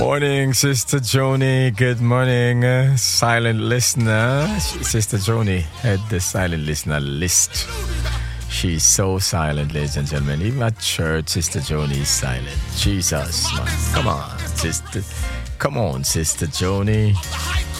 Morning, Sister Joni. Good morning, silent listener. Sister Joni had the silent listener list. She's so silent, ladies and gentlemen. Even at church, Sister Joni is silent. Jesus, man. Come on, Sister. Come on, Sister Joni.